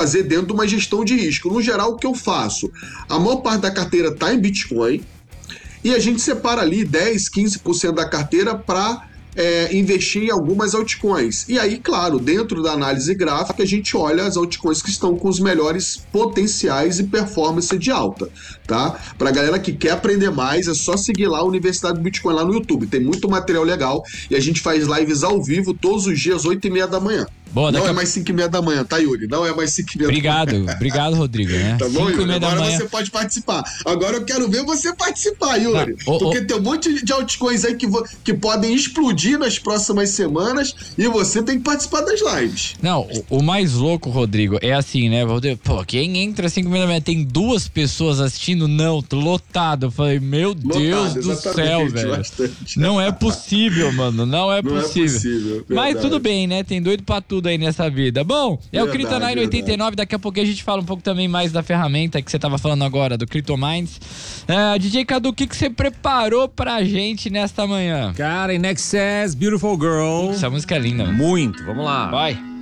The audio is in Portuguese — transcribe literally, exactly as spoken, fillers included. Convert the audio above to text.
fazer dentro de uma gestão de risco. No geral, o que eu faço? A maior parte da carteira está em Bitcoin e a gente separa ali dez, quinze por cento da carteira para É, investir em algumas altcoins. E aí, claro, dentro da análise gráfica, a gente olha as altcoins que estão com os melhores potenciais e performance de alta, tá? Pra galera que quer aprender mais, é só seguir lá a Universidade do Bitcoin lá no YouTube. Tem muito material legal e a gente faz lives ao vivo todos os dias, oito e meia da manhã. Boa, não daqui... é mais cinco e meia da manhã, tá, Yuri? Não é mais cinco e meia obrigado, da manhã. Obrigado, Rodrigo. Né? Tá bom, Yuri? Agora manhã... você pode participar. Agora eu quero ver você participar, Yuri. Não, oh, porque oh. tem um monte de altcoins aí que, vo... que podem explodir nas próximas semanas e você tem que participar das lives. Não, o, o mais louco, Rodrigo, é assim, né? Pô, quem entra às cinco e meia da manhã tem duas pessoas assistindo? Não, lotado. Eu falei, meu lotado, Deus do céu, velho. Bastante. Não é possível, mano. Não é Não possível. É possível Mas tudo bem, né? Tem doido pra tudo aí nessa vida. Bom, é verdade, o Kryptonine oitenta e nove. Daqui a pouco a gente fala um pouco também mais da ferramenta que você tava falando agora, do CryptoMinds. Uh, D J Cadu, o que, que você preparou pra gente nesta manhã? Cara, In Excess, Beautiful Girl. Essa música é linda, mano. Muito, vamos lá. Vai.